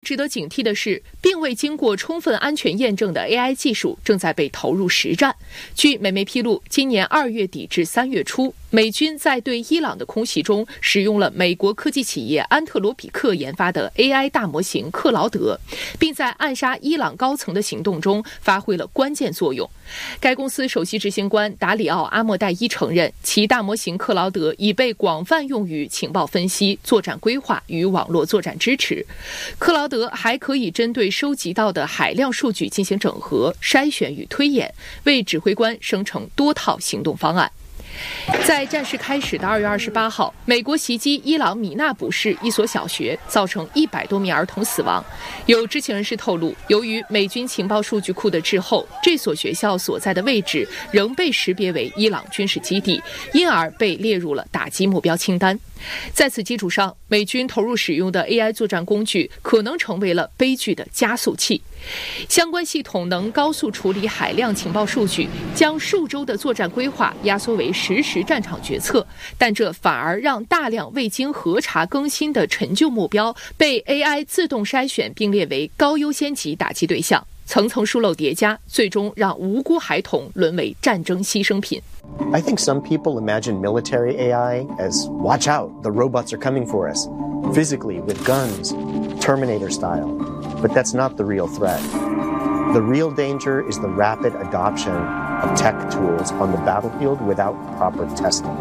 值得警惕的是，并未经过充分安全验证的 AI 技术正在被投入实战。据美媒披露，今年2月底至3月初，美军在对伊朗的空袭中使用了美国科技企业安特罗比克研发的 AI 大模型克劳德，并在暗杀伊朗高层的行动中发挥了关键作用。该公司首席执行官达里奥·阿莫代伊承认，其大模型克劳德已被广泛用于情报分析、作战规划与网络作战支持。克劳德还可以针对收集到的海量数据进行整合、筛选与推演，为指挥官生成多套行动方案。在战事开始的2月28号，美国袭击伊朗米纳卜市一所小学，造成100多名儿童死亡。有知情人士透露，由于美军情报数据库的滞后，这所学校所在的位置仍被识别为伊朗军事基地，因而被列入了打击目标清单。在此基础上，美军投入使用的 AI 作战工具可能成为了悲剧的加速器。相关系统能高速处理海量情报数据，将数周的作战规划压缩为实时战场决策，但这反而让大量未经核查更新的陈旧目标被 AI 自动筛选并列为高优先级打击对象，层层疏漏叠加，最终让无辜孩童沦为战争牺牲品。 I think some people imagine military AI as, watch out, the robots are coming for us, physically with guns, Terminator style. But that's not the real threat. The real danger is the rapid adoption of tech tools on the battlefield without proper testing.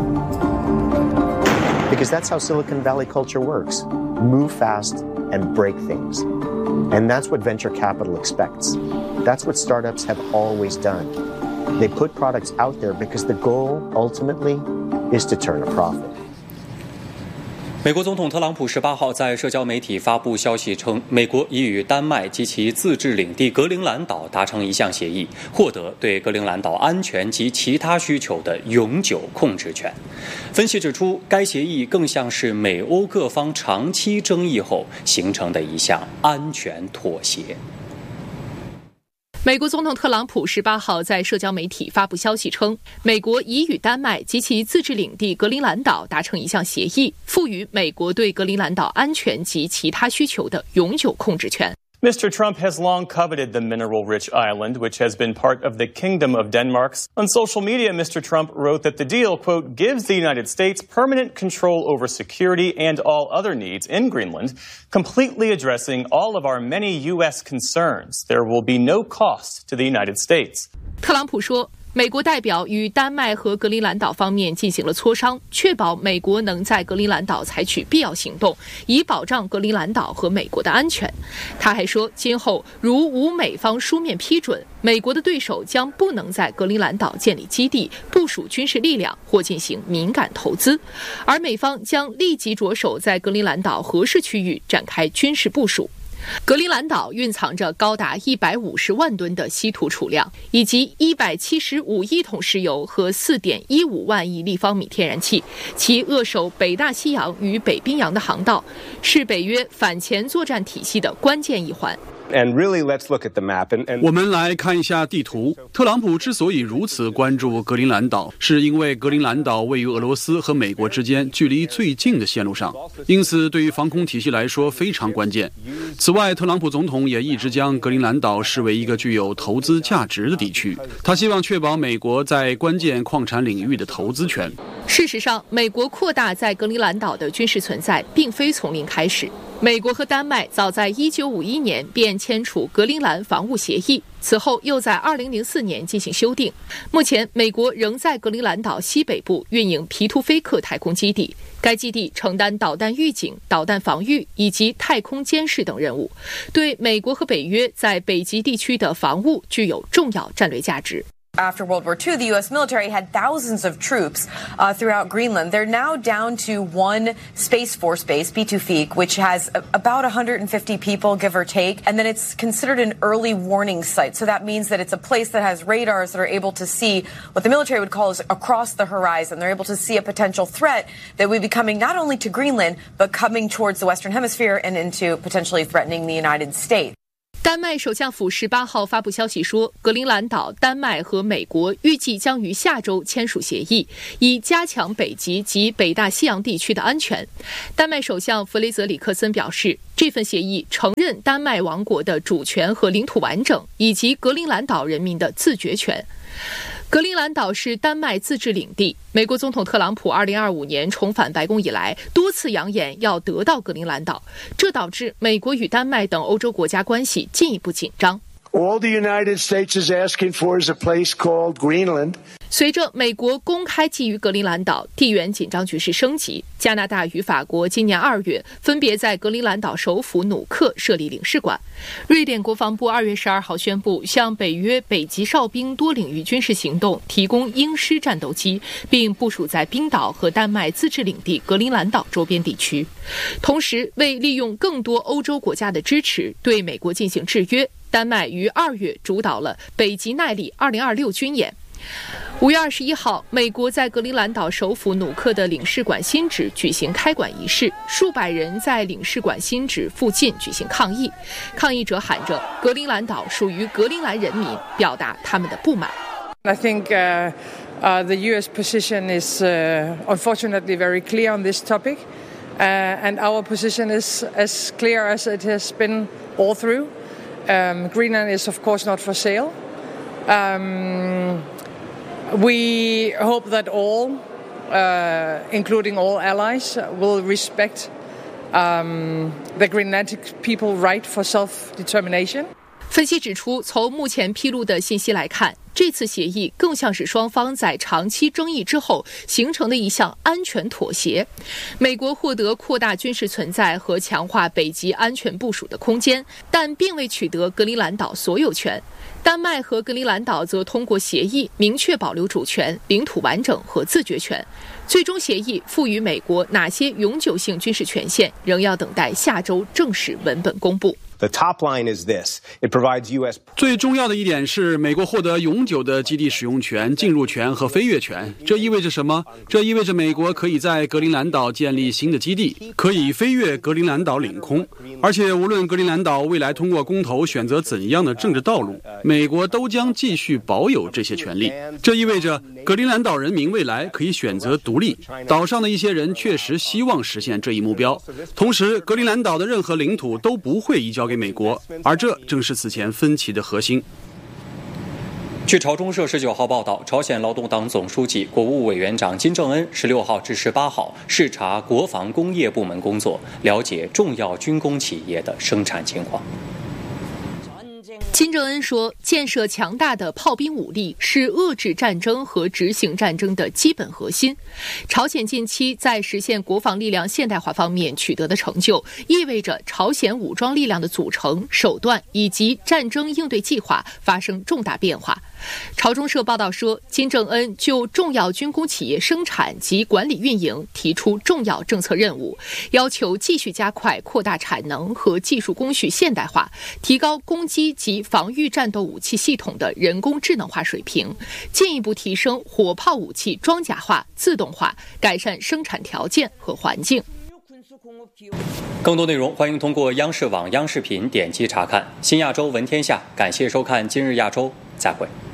Because that's how Silicon Valley culture works. Move fast and break things. And that's what venture capital expects. That's what startups have always done.They put products out there because the goal ultimately is to turn a profit. 美国总统特朗普18号在社交媒体发布消息称，美国已与丹麦及其自治领地格陵兰岛达成一项协议，获得对格陵兰岛安全及其他需求的永久控制权。分析指出，该协议更像是美欧各方长期争议后形成的一项安全妥协。 美国总统特朗普18号在社交媒体发布消息称，美国已与丹麦及其自治领地格陵兰岛达成一项协议，赋予美国对格陵兰岛安全及其他需求的永久控制权。 Mr. Trump has long coveted the mineral-rich island, which has been part of the Kingdom of Denmark. On social media, Mr. Trump wrote that the deal, quote, gives the United States permanent control over security and all other needs in Greenland, completely addressing all of our many U.S. concerns. There will be no cost to the United States. 特朗普说，美国代表与丹麦和格陵兰岛方面进行了磋商，确保美国能在格陵兰岛采取必要行动，以保障格陵兰岛和美国的安全。他还说，今后如无美方书面批准，美国的对手将不能在格陵兰岛建立基地、部署军事力量或进行敏感投资，而美方将立即着手在格陵兰岛合适区域展开军事部署。格陵兰岛蕴藏着高达150万吨的稀土储量，以及175亿桶石油和4.15万亿立方米天然气，其扼守北大西洋与北冰洋的航道，是北约反潜作战体系的关键一环。 And really, let's look at the map. 我们来看一下地图。特朗普之所以如此关注格陵兰岛，是因为格陵兰岛位于俄罗斯和美国之间距离最近的线路上，因此对于防空体系来说非常关键。此外，特朗普总统也一直将格陵兰岛视为一个具有投资价值的地区，他希望确保美国在关键矿产领域的投资权。 事实上，美国扩大在格陵兰岛的军事存在并非从零开始。美国和丹麦早在1951年便签署格陵兰防务协议，此后又在2004年进行修订。目前，美国仍在格陵兰岛西北部运营皮图菲克太空基地，该基地承担导弹预警、导弹防御以及太空监视等任务，对美国和北约在北极地区的防务具有重要战略价值。 After World War II, the U.S. military had thousands of troops throughout Greenland. They're now down to one Space Force base, B2Feek, which has about 150 people, give or take. And then it's considered an early warning site. So that means that it's a place that has radars that are able to see what the military would call is across the horizon. They're able to see a potential threat that would be coming not only to Greenland, but coming towards the Western Hemisphere and into potentially threatening the United States. 丹麦首相府18号发布消息说，格陵兰岛、丹麦和美国预计将于下周签署协议，以加强北极及北大西洋地区的安全。丹麦首相弗雷泽里克森表示，这份协议承认丹麦王国的主权和领土完整，以及格陵兰岛人民的自决权。格陵兰岛是丹麦自治领地。美国总统特朗普2025年重返白宫以来，多次扬言要得到格陵兰岛，这导致美国与丹麦等欧洲国家关系进一步紧张。 All the United States is asking for is a place called Greenland. 随着美国公开觊觎格陵兰岛，地缘紧张局势升级。加拿大与法国今年2月分别在格陵兰岛首府努克设立领事馆。瑞典国防部2月12号宣布，向北约北极哨兵多领域军事行动提供鹰狮战斗机，并部署在冰岛和丹麦自治领地格陵兰岛周边地区。同时，为利用更多欧洲国家的支持，对美国进行制约，丹麦于2月主导了北极耐力2026军演。5月21号，美国在格陵兰岛首府努克的领事馆新址举行开馆仪式，数百人在领事馆新址附近举行抗议，抗议者喊着“格陵兰岛属于格陵兰人民”，表达他们的不满。 I think the U.S. position is unfortunately very clear on this topic, and our position is as clear as it has been all through. Greenland is, of course, not for sale. We hope that all, including all allies, will respect the Greenlandic people's right for self-determination. 分析指出，从目前披露的信息来看，这次协议更像是双方在长期争议之后形成的一项安全妥协。美国获得扩大军事存在和强化北极安全部署的空间，但并未取得格陵兰岛所有权。丹麦和格陵兰岛则通过协议明确保留主权、领土完整和自决权。最终协议赋予美国哪些永久性军事权限，仍要等待下周正式文本公布。 The top line is this. It provides U.S. 最重要的一点是，美国获得永久的基地使用权、进入权和飞越权。这意味着什么？这意味着美国可以在格陵兰岛建立新的基地，可以飞越格陵兰岛领空。而且，无论格陵兰岛未来通过公投选择怎样的政治道路，美国都将继续保有这些权利。这意味着格陵兰岛人民未来可以选择独立。岛上的一些人确实希望实现这一目标。同时，格陵兰岛的任何领土都不会移交给美国，而这正是此前分歧的核心。 据朝中社19号报道，朝鲜劳动党总书记、国务委员长金正恩16号至18号视察国防工业部门工作，了解重要军工企业的生产情况。 金正恩说，建设强大的炮兵武力是遏制战争和执行战争的基本核心。朝鲜近期在实现国防力量现代化方面取得的成就，意味着朝鲜武装力量的组成、手段以及战争应对计划发生重大变化。朝中社报道说，金正恩就重要军工企业生产及管理运营提出重要政策任务，要求继续加快扩大产能和技术工序现代化，提高攻击及防御战斗武器系统的人工智能化水平，进一步提升火炮武器装甲化、自动化，改善生产条件和环境。 更多内容欢迎通过央视网、央视频点击查看。新亚洲闻天下，感谢收看今日亚洲，再会。